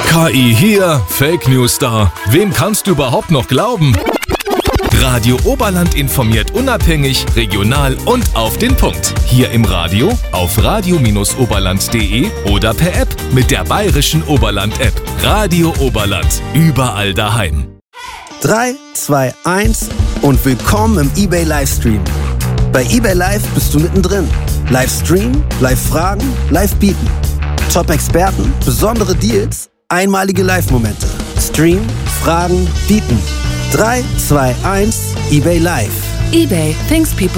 KI hier, Fake News da. Wem kannst du überhaupt noch glauben? Radio Oberland informiert unabhängig, regional und auf den Punkt. Hier im Radio, auf radio-oberland.de oder per App mit der bayerischen Oberland-App. Radio Oberland, überall daheim. 3, 2, 1 und willkommen im eBay Livestream. Bei eBay Live bist du mittendrin. Livestream, Live-Fragen, Live-Bieten. Top-Experten, besondere Deals, einmalige Live-Momente. Stream, Fragen, Bieten. 3, 2, 1, eBay Live. eBay, things people